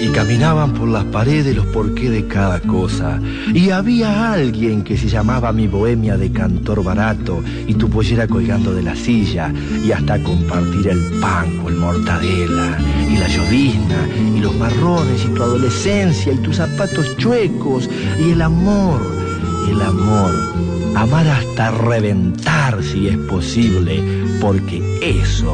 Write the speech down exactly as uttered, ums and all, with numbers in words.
Y caminaban por las paredes los porqué de cada cosa. Y había alguien que se llamaba Mi Bohemia de cantor barato, y tu pollera colgando de la silla, y hasta compartir el pan con mortadela, y la llovizna, y los marrones, y tu adolescencia, y tus zapatos chuecos, y el amor, el amor. Amar hasta reventar si es posible, porque eso